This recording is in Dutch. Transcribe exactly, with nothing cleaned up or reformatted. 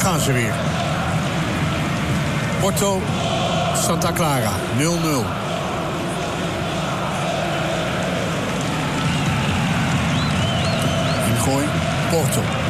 gaan ze weer. Porto, Santa Clara, nul nul. Ingooi, Porto.